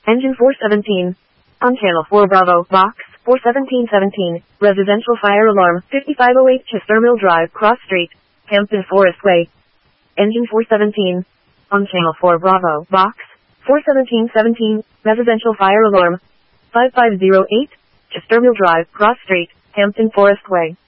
Engine 417. On Channel 4 Bravo, Box 41717, residential fire alarm, 5508 Chester Mill Drive, Cross Street, Hampton Forest Way. Engine 417. On Channel 4 Bravo, Box 41717, residential fire alarm, 5508 Chester Mill Drive, Cross Street, Hampton Forest Way.